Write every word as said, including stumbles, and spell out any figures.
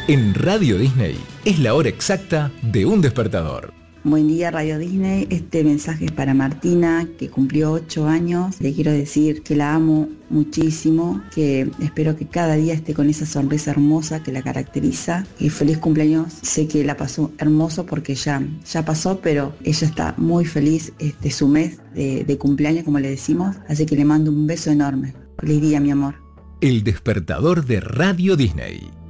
En Radio Disney es la hora exacta de un despertador. Buen día, Radio Disney. Este mensaje es para Martina, que cumplió ocho años. Le quiero decir que la amo muchísimo, que espero que cada día esté con esa sonrisa hermosa que la caracteriza. Y feliz cumpleaños. Sé que la pasó hermoso porque ya, ya pasó, pero ella está muy feliz. Este es su mes de, de cumpleaños, como le decimos. Así que le mando un beso enorme. Feliz día, mi amor. El despertador de Radio Disney.